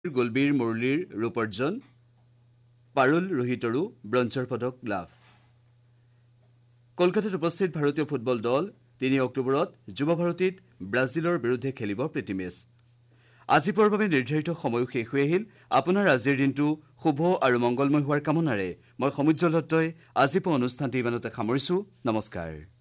গোলবীৰ মুৰলীৰ ৰূপাৰ্জন পাৰুল ৰোহিতৰো ব্ৰঞ্জৰ পদক লাভ কলকাতাত উপস্থিত ভাৰতীয় ফুটবল দল 3 অক্টোবৰত যুৱ ভাৰতীত ব্ৰাজিলৰ বিৰুদ্ধে খেলিব প্ৰীতি মেচ আজি পৰ বাবে নিৰ্ধাৰিত সময় শেষ হৈ আহিল আপোনাৰ আজিৰ দিনটো শুভ আৰু মংগলময় হোৱাৰ কামনাৰে মই সমুজ্জ্বল দত্তই আজি অনুষ্ঠানটি ইমানতে সামৰিছো নমস্কাৰ